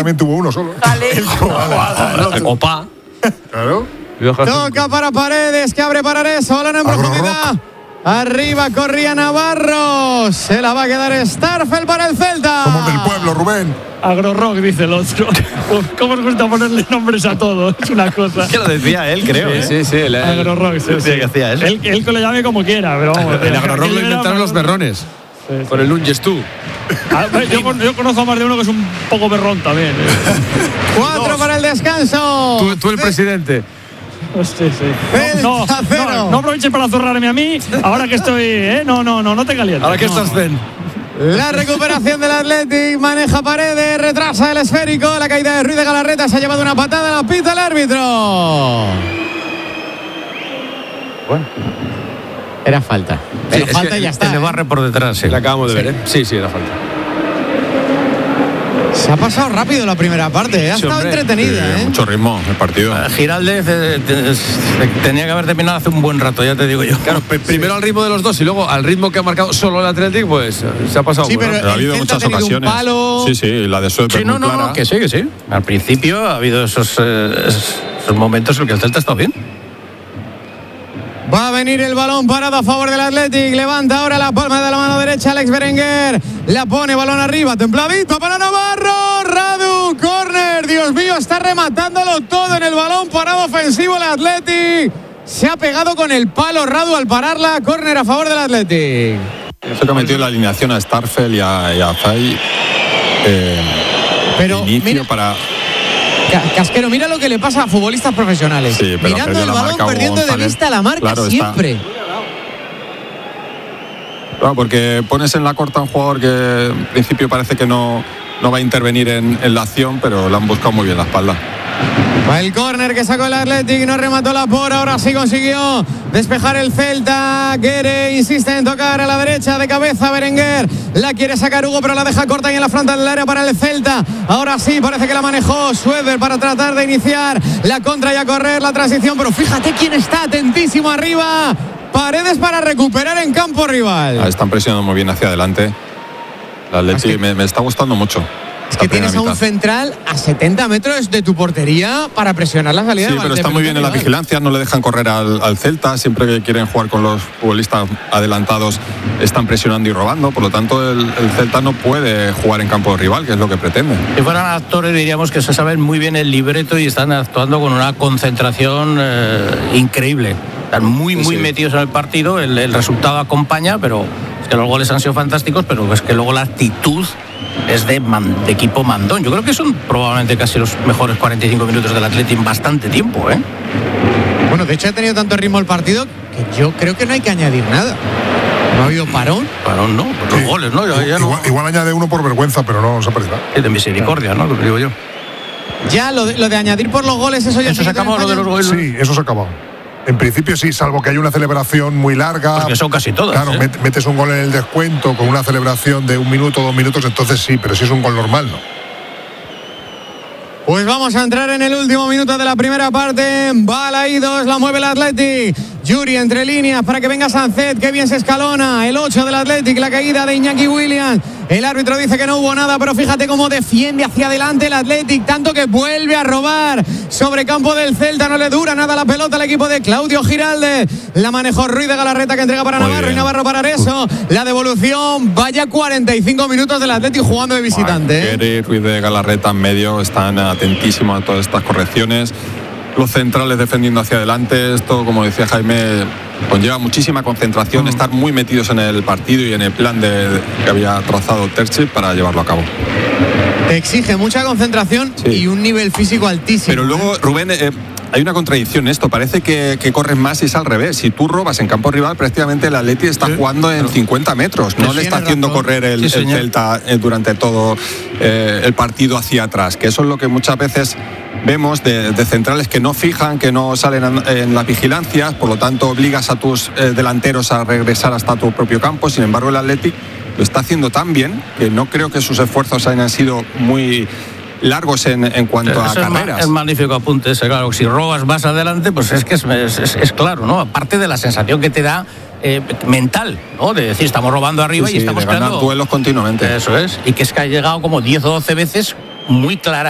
también tuvo uno solo. Opa. Claro. Toca para Paredes, que abre para Arezzo. Balón en profundidad. Arriba corría Navarro. Se la va a quedar Starfel para el Celta. Somos del pueblo, Rubén. Agrorock, dice el otro. ¿Cómo nos gusta ponerle nombres a todos? Es una cosa. Que lo decía él, creo. Sí. Agrorock, sí. Que hacía eso. Él que lo llame como quiera, pero vamos. El Agrorock lo inventaron los berrones. Sí. Con el Lunges tú. Yo conozco a más de uno que es un poco berrón también. 4 para el descanso. Tú el presidente. Sí. No aproveches para zurrarme a mí. Ahora que estoy. No te calientes. Ahora que estás zen. La recuperación del Athletic, maneja Paredes, retrasa el esférico, la caída de Ruiz de Galarreta, se ha llevado una patada, la pita el árbitro. Bueno. Era falta. Pero falta y ya está. Le barre por detrás, sí. La acabamos de ver, ¿eh? Sí, era falta. Se ha pasado rápido la primera parte, ha estado entretenida. Mucho ritmo el partido. Giraldez tenía que haber terminado hace un buen rato, ya te digo yo. Claro, primero al ritmo de los dos y luego al ritmo que ha marcado solo el Athletic, pues se ha pasado. Sí, pero ha habido muchas ocasiones. Sí, la de Sueper muy clara. Que sí. Al principio ha habido esos momentos en los que el Celta ha estado bien. Va a venir el balón parado a favor del Athletic. Levanta ahora la palma de la mano derecha Alex Berenguer. La pone balón arriba, templadito para Navarro. Radu, córner. Dios mío, está rematándolo todo en el balón parado ofensivo el Athletic. Se ha pegado con el palo Radu al pararla. Córner a favor del Athletic. Eso que ha metido la alineación a Starfel y a Fay. Pero inicio mira, para... Casquero, mira lo que le pasa a futbolistas profesionales. Sí, mirando el balón, perdiendo de vista la marca, claro, siempre. Claro, porque pones en la corta a un jugador que en principio parece que no va a intervenir en la acción, pero le han buscado muy bien la espalda. Va el córner que sacó el Athletic, no remató la por, ahora sí consiguió despejar el Celta. Guere insiste en tocar a la derecha de cabeza Berenguer. La quiere sacar Hugo, pero la deja corta y en la frontal del área para el Celta. Ahora sí, parece que la manejó Suever para tratar de iniciar la contra y a correr la transición. Pero fíjate quién está atentísimo arriba. Paredes para recuperar en campo rival. Están presionando muy bien hacia adelante. La Athletic me está gustando mucho. Es que tienes a un central a 70 metros de tu portería para presionar la salida. Sí, pero está muy bien en la vigilancia, no le dejan correr al Celta. Siempre que quieren jugar con los futbolistas adelantados están presionando y robando. Por lo tanto, el Celta no puede jugar en campo rival, que es lo que pretende. Si fueran actores diríamos que se saben muy bien el libreto y están actuando con una concentración increíble. Están muy metidos en el partido, el resultado acompaña, pero es que los goles han sido fantásticos, pero es que luego la actitud es de equipo mandón. Yo creo que son probablemente casi los mejores 45 minutos del Athletic en bastante tiempo, ¿eh? Bueno, de hecho ha tenido tanto ritmo el partido que yo creo que no hay que añadir nada. ¿No ha habido parón? Parón no, los goles, ¿no? Igual añade uno por vergüenza, pero no se ha perdido. Es de misericordia, ¿no? Lo digo yo. Ya, lo de añadir por los goles, eso ya se ha acabado, lo de los goles. Sí, eso se ha acabado. En principio sí, salvo que hay una celebración muy larga. Porque son casi todas. Claro, metes un gol en el descuento con una celebración de 1 minuto, 2 minutos, entonces sí, pero si es un gol normal, no. Pues vamos a entrar en el último minuto de la primera parte. Balaídos, la mueve el Athletic. Yuri entre líneas para que venga Sancet. Qué bien se escalona. El 8 del Athletic, la caída de Iñaki Williams. El árbitro dice que no hubo nada, pero fíjate cómo defiende hacia adelante el Athletic, tanto que vuelve a robar sobre campo del Celta. No le dura nada la pelota al equipo de Claudio Giraldez. La manejó Ruiz de Galarreta, que entrega para Navarro y Navarro para Arezzo. La devolución, vaya 45 minutos del Athletic jugando de visitante. Guere y Ruiz de Galarreta en medio están atentísimos a todas estas correcciones. Los centrales defendiendo hacia adelante. Esto, como decía Jaime, conlleva muchísima concentración, estar muy metidos en el partido y en el plan que había trazado Terzic para llevarlo a cabo. Te exige mucha concentración y un nivel físico altísimo. Pero luego, Rubén, hay una contradicción en esto. Parece que corren más y es al revés. Si tú robas en campo rival, prácticamente el Atleti está jugando en 50 metros. No le está haciendo correr el Celta durante todo el partido hacia atrás. Que eso es lo que muchas veces vemos de centrales que no fijan, que no salen en las vigilancias. Por lo tanto, obligas a tus delanteros a regresar hasta tu propio campo. Sin embargo, el Athletic lo está haciendo tan bien que no creo que sus esfuerzos hayan sido muy largos en cuanto a carreras. Es magnífico apunte ese, claro. Si robas más adelante, pues es que es claro, ¿no? Aparte de la sensación que te da mental, ¿no? De decir, estamos robando arriba y estamos de ganar duelos continuamente. Eso es. Y que es que ha llegado como 10 o 12 veces muy clara.